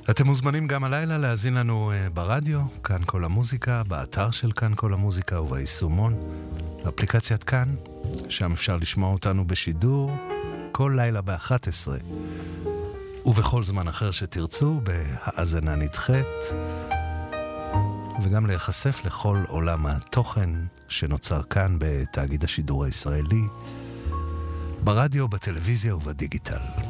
אתם מוזמנים גם הלילה להאזין לנו ברדיו, כאן כל המוזיקה, באתר של כאן כל המוזיקה וביישומון, אפליקציית כאן, שם אפשר לשמוע אותנו בשידור כל לילה ב-11, ובכל זמן אחר שתרצו, בהאזנה נדחית, וגם להיחשף לכל עולם התוכן שנוצר כאן בתאגיד השידור הישראלי, ברדיו, בטלוויזיה ובדיגיטל.